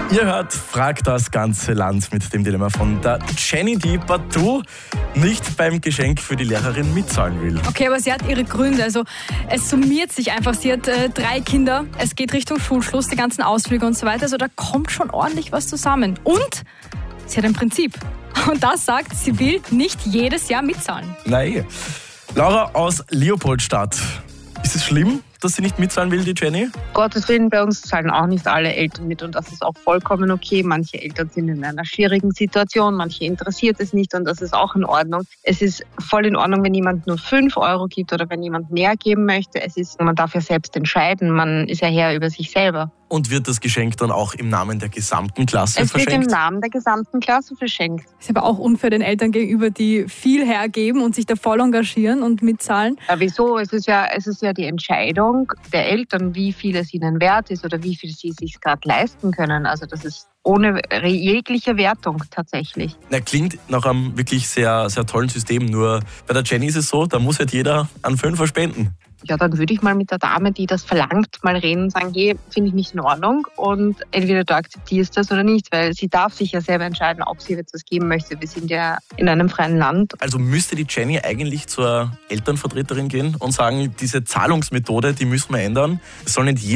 Ihr hört Frag das ganze Land mit dem Dilemma von der Jenny, die partout nicht beim Geschenk für die Lehrerin mitzahlen will. Okay, aber sie hat ihre Gründe. Also es summiert sich einfach. Sie hat 3 Kinder. Es geht Richtung Schulschluss, die ganzen Ausflüge und so weiter. Also da kommt schon ordentlich was zusammen. Und sie hat ein Prinzip. Und das sagt, sie will nicht jedes Jahr mitzahlen. Nein. Laura aus Leopoldstadt. Ist es schlimm, dass sie nicht mitzahlen will, die Jenny? Gottes Willen, bei uns zahlen auch nicht alle Eltern mit und das ist auch vollkommen okay. Manche Eltern sind in einer schwierigen Situation, manche interessiert es nicht und das ist auch in Ordnung. Es ist voll in Ordnung, wenn jemand nur 5 Euro gibt oder wenn jemand mehr geben möchte. Man darf ja selbst entscheiden, man ist ja Herr über sich selber. Und wird das Geschenk dann auch im Namen der gesamten Klasse verschenkt? Es wird im Namen der gesamten Klasse verschenkt. Ist aber auch unfair den Eltern gegenüber, die viel hergeben und sich da voll engagieren und mitzahlen. Ja, wieso? Es ist ja die Entscheidung der Eltern, wie viel es ihnen wert ist oder wie viel sie sich gerade leisten können. Also das ist ohne jegliche Wertung tatsächlich. Na, klingt nach einem wirklich sehr, sehr tollen System. Nur bei der Jenny ist es so, da muss halt jeder einen Fünfer spenden. Ja, dann würde ich mal mit der Dame, die das verlangt, mal reden und sagen, hey, finde ich nicht in Ordnung und entweder du akzeptierst das oder nicht, weil sie darf sich ja selber entscheiden, ob sie etwas geben möchte. Wir sind ja in einem freien Land. Also müsste die Jenny eigentlich zur Elternvertreterin gehen und sagen, diese Zahlungsmethode, die müssen wir ändern. Es soll nicht jeder